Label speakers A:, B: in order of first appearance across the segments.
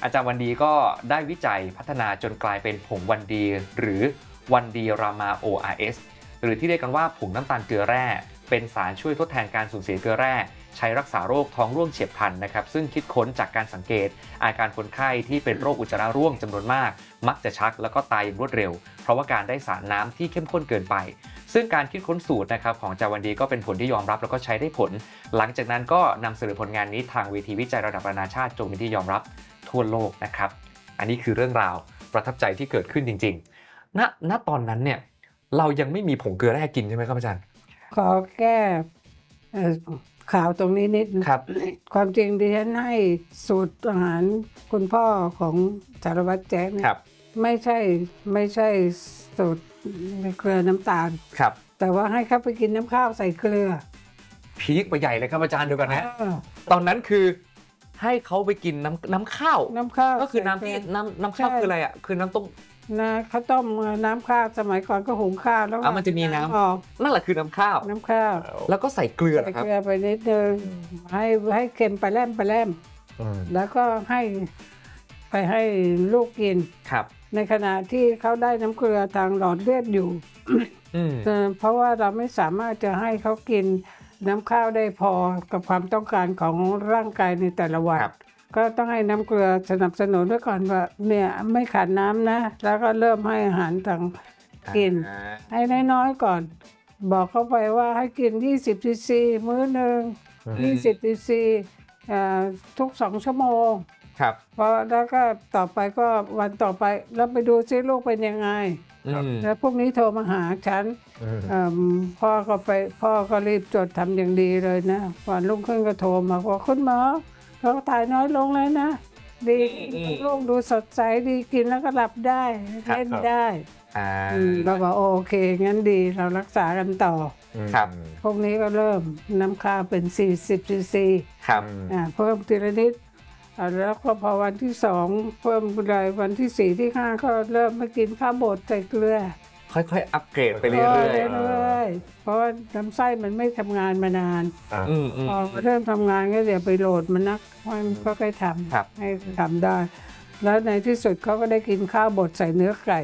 A: อาจารย์วันดีก็ได้วิจัยพัฒนาจนกลายเป็นผงวันดีหรือวันดีรามา ORS หรือที่เรียกกันว่าผงน้ำตาลเกลือแร่เป็นสารช่วยทดแทนการสูญเสียเกลือแร่ใช้รักษาโรคท้องร่วงเฉียบพลันนะครับซึ่งคิดค้นจากการสังเกตอาการคนไข้ที่เป็นโรคอุจจาระร่วงจำนวนมากมักจะชักแล้วก็ตายอย่างรวดเร็วเพราะว่าการได้สารน้ำที่เข้มข้นเกินไปซึ่งการคิดค้นสูตรนะครับของอาจารย์วันดีก็เป็นผลที่ยอมรับแล้วก็ใช้ได้ผลหลังจากนั้นก็นำเสนอผลงานนี้ทางเวทีวิจัยระดับนานาชาติจนเป็นที่ยอมรับทั่วโลกนะครับอันนี้คือเรื่องราวประทับใจที่เกิดขึ้นจริงๆณตอนนั้นเนี่ยเรายังไม่มีผงเกลือแร่กินใช่ไหมครับอาจารย์
B: ขอแก้ข่าวตรงนี้นิด
A: ครับ
B: ความจริงดิฉันให้สูตรอาหารคุณพ่อของสารวัตรแจ๊คเนี่ยไม่ใช่สูตรเกลือน้ำตาล
A: ครับ
B: แต่ว่าให้เขาไปกินน้ำข้าวใส่เกลือ
A: พีคไปใหญ่เลยครับอาจารย์เดียวกันนะตอนนั้นคือให้เขาไปกินน้ำข้าวก็คือน้ำที่น้ำข้าวคืออะไรอ่ะคือน้ำต้ม
B: ข้าวต้มน้ำข้าวสมัยก่อนก็หุงข้าวแล้ว
A: มันจะมีน้ำนั่นแหละคือน้ำข้าวแล้วก็ใส่เกลือ
B: ใส่เกลือไปนิดนึงให้เค็มไปแล่มแล้วก็ให้ลูกกินในขณะที่เขาได้น้ำเกลือทางหลอดเลือดอยู่เพราะว่าเราไม่สามารถจะให้เขากินน้ำข้าวได้พอกับความต้องการของร่างกายในแต่ละวันก็ต้องให้น้ำเกลือสนับสนุนไว้ก่อนว่าเนี่ยไม่ขาดน้ำนะแล้วก็เริ่มให้อาหารทางกินให้น้อยๆก่อนบอกเขาไปว่าให้กิน20 ซีซีมื้อนึง20 ซีซีทุก2 ชั่วโมงพอแล้วก็ต่อไปก็วันต่อไปแล้วไปดูซิลูกเป็นยังไงแล้วพวกนี้โทรมาหาฉันพ่อก็รีบจดทำอย่างดีเลยนะวันรุ่งขึ้นก็โทรมาบอกคุณหมอเขาถ่ายน้อยลงเลยนะดีลูกดูสดใสดีกินแล้วก็หลับได้เล่นได้เราบอกโอเคงั้นดีเรารักษากันต่อพวกนี้ก็เริ่มน้ำข้าวเป็น40 ซีซีเพิ่มทีละนิดแล้วก็พอวันที่2เพิ่มไปวันที่4ที่5ก็เริ่มมากินข้าวบดใส่เกลือ
A: ค่อยๆอัปเกรดไปเรื่อย
B: ๆเพราะว่าลำไส้มันไม่ทำงานมานานพอเริ่มทำงานก็เดี๋ยวไปโหลดมันนักมันก็ค่อยทำให้ทำได้แล้วในที่สุดเขาก็ได้กินข้าวบดใส่เนื้อไก่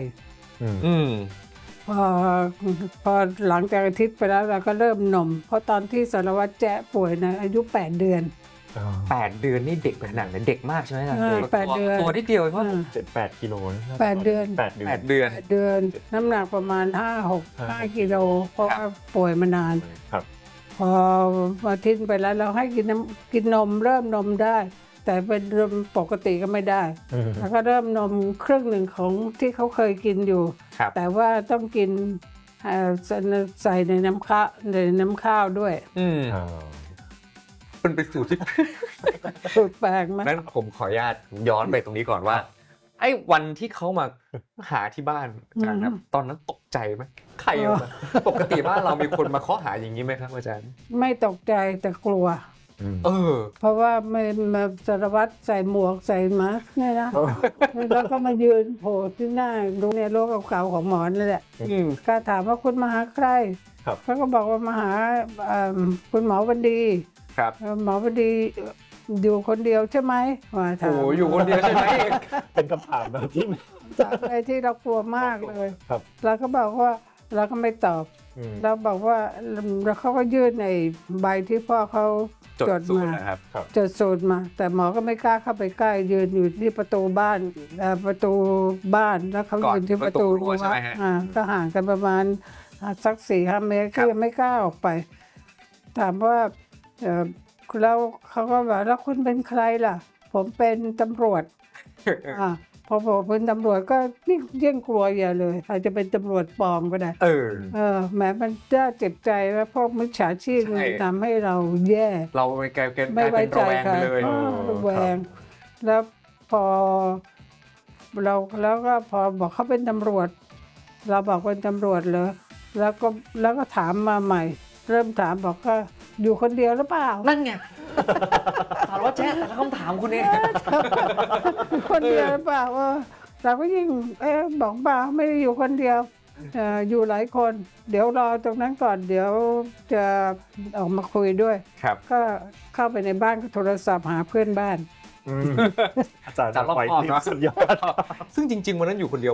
B: พอหลังจากอาทิตย์ไปแล้วเราก็เริ่มนมเพราะตอนที่สารวัตรแจ๊ป่วยนะอายุ8 เดือน
A: 8 เดือนนี่เด็กขนาดไหนเด็กมากใช่ไหมครับ
B: 8 เดือน
A: ตัวนิดเดียวเพราะ
C: 7-8 กิโล
B: 8 เดือนน้ำหนักประมาณ5 กิโลเพราะป่วยมานานพออาทิตย์ไปแล้วเราให้กินนมเริ่มนมได้แต่เป็นนมปกติก็ไม่ได้แล้วก็เริ่มนมครึ่งหนึ่งของที่เขาเคยกินอยู่แต่ว่าต้องกินใส่ในน้ำข้าวด้วย
A: มันเป็นสูตรที่
B: แปลกมาก
A: นั้นผมขออนุญาตย้อนไปตรงนี้ก่อนว่าไอ้วันที่เขามาหาที่บ้านอาจารย์ครับตอนนั้นตกใจไหมใครมาปกติบ้านเรามีคนมาเคาะหาอย่างนี้ไหมครับอาจารย์
B: ไม่ตกใจแต่กลัวเพราะว่ามาสารวัตรใส่หมวกใส่มาสก์เนี่ยนะแล้วก็มายืนโผล่ที่หน้าดูในโลกเก่าๆของหมอนั่นแหละก็ถามว่าคุณมาหาใครเขาก็บอกว่ามาหาคุณหมอวันดีหมอวันดีอยู่คนเดียวใช่ไหม
A: โอ้อยู่คนเดียวใช่ไหม
C: เป็นคำถาม
B: ที่เรากลัวมากเลยเราก็บอกว่าเราก็ไม่ตอบเราบอกว่าแล้วเขาก็ยื่นในใบที่พ่อเขาจดมาจดสูตรมาแต่หมอก็ไม่กล้าเข้าไปใกล้ยืนอยู่ที่ประตูบ้านแล้วเขายืนที่ประตูรั้วก็ห่างกันประมาณสัก 4-5 เมตรก็ยังไม่กล้าออกไปถามว่าแล้วเขาก็บอกแล้วคุณเป็นใครล่ะผมเป็นตำรวจพอผมเป็นตำรวจก็ยิ่งกลัวอย่าเลยอาจจะเป็นตำรวจปลอมก็ได้แหมมันน่าเจ็บใจว่าพวกมิจฉาชีพมันทำให้เราแย่
A: เราไม่ไว้ใจใครเลย
B: ระแวงแล้วพอแล้วก็พอบอกเขาเป็นตำรวจเราบอกเป็นตำรวจเลยแล้วก็ถามมาใหม่เริ่มถามบอกว่าอยู่คนเดียวหรือเปล่า
A: นั่นไงถามว่าแจ๊คคำถามคุณเนี่ย
B: คนเดียวหรือเปล่าเราก็ยิ่งบอกเปล่าไม่ได้อยู่คนเดียวอยู่หลายคนเดี๋ยวรอตรงนั้นก่อนเดี๋ยวจะออกมาคุยด้วยก็เข้าไปในบ้านก็โทรศัพท์หาเพื่อนบ้าน
C: อาจารย์
A: อาจารย์รอบ
C: ไหว
A: คอบ
C: พริบ
A: เนอะ
C: สุดยอด
A: ซึ่งจริงๆวันนั้นอยู่คนเดียว